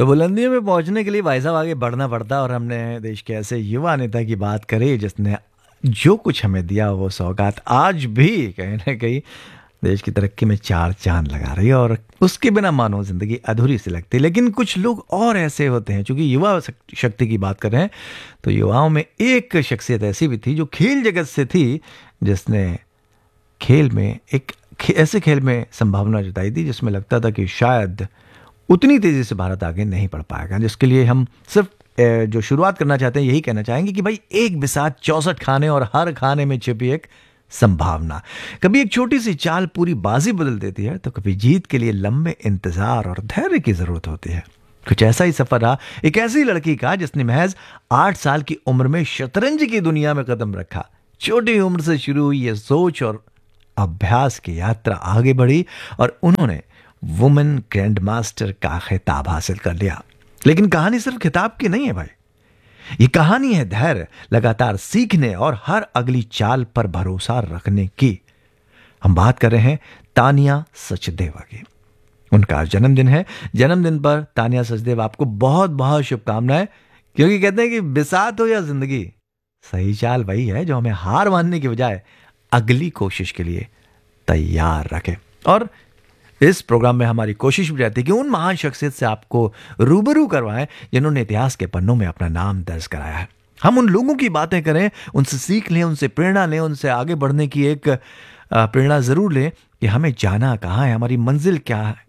तो बुलंदियों में पहुंचने के लिए भाई साहब आगे बढ़ना पड़ता है, और हमने देश के ऐसे युवा नेता की बात करी जिसने जो कुछ हमें दिया वो सौगात आज भी कहीं ना कहीं देश की तरक्की में चार चांद लगा रही है, और उसके बिना मानो जिंदगी अधूरी सी लगती है। लेकिन कुछ लोग और ऐसे होते हैं, चूंकि युवा शक्ति की बात कर रहे हैं, तो युवाओं में एक शख्सियत ऐसी भी थी जो खेल जगत से थी, जिसने खेल में ऐसे खेल में संभावना जताई थी जिसमें लगता था कि शायद उतनी तेजी से भारत आगे नहीं बढ़ पाएगा। जिसके लिए हम सिर्फ जो शुरुआत करना चाहते हैं यही कहना चाहेंगे कि भाई एक बिसात 64 खाने, और हर खाने में छिपी एक संभावना। कभी एक छोटी सी चाल पूरी बाजी बदल देती है, तो कभी जीत के लिए लंबे इंतजार और धैर्य की जरूरत होती है। कुछ ऐसा ही सफर रहा एक ऐसी लड़की का जिसने महज 8 साल की उम्र में शतरंज की दुनिया में कदम रखा। छोटी उम्र से शुरू हुई ये सोच और अभ्यास की यात्रा आगे बढ़ी, और उन्होंने वुमेन ग्रैंड मास्टर का खिताब हासिल कर लिया। लेकिन कहानी सिर्फ खिताब की नहीं है भाई, ये कहानी है धैर्य, लगातार सीखने और हर अगली चाल पर भरोसा रखने की। हम बात कर रहे हैं तानिया सचदेवा की। उनका जन्मदिन है। जन्मदिन पर तानिया सचदेव आपको बहुत बहुत शुभकामनाएं, क्योंकि कहते हैं कि बिसात हो या जिंदगी, सही चाल वही है जो हमें हार मानने की बजाय अगली कोशिश के लिए तैयार रखे। और इस प्रोग्राम में हमारी कोशिश भी रहती है कि उन महान शख्सियत से आपको रूबरू करवाएं जिन्होंने इतिहास के पन्नों में अपना नाम दर्ज कराया है। हम उन लोगों की बातें करें, उनसे सीख लें, उनसे प्रेरणा लें, उनसे आगे बढ़ने की एक प्रेरणा जरूर लें कि हमें जाना कहाँ है, हमारी मंजिल क्या है,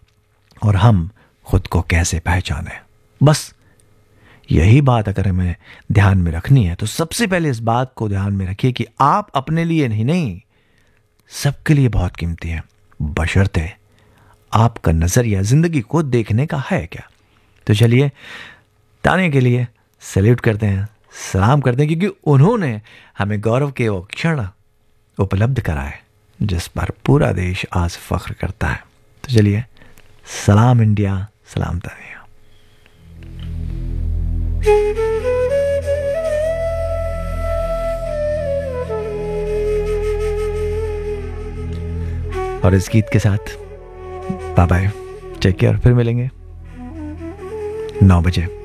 और हम खुद को कैसे पहचानें। बस यही बात अगर हमें ध्यान में रखनी है, तो सबसे पहले इस बात को ध्यान में रखिए कि आप अपने लिए नहीं, सबके लिए बहुत कीमती है, बशर्ते आपका नजरिया जिंदगी को देखने का है क्या। तो चलिए ताने के लिए सैल्यूट करते हैं, सलाम करते हैं, क्योंकि उन्होंने हमें गौरव के वो क्षण उपलब्ध कराए जिस पर पूरा देश आज फख्र करता है। तो चलिए, सलाम इंडिया, सलाम तानिया। और इस गीत के साथ बाय बाय, टेक केयर, फिर मिलेंगे 9 बजे।